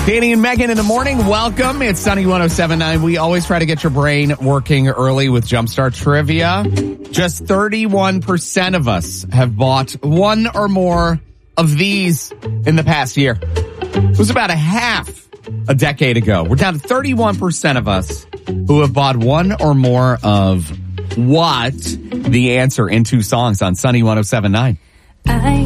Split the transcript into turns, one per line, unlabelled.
Danny and Megan in the morning. Welcome. It's Sunny 107.9. We always try to get your brain working early with Jumpstart Trivia. Just 31% of us have bought one or more of these in the past year. It was about a decade ago. We're down to 31% of us who have bought one or more of what? The answer in two songs on Sunny 107.9.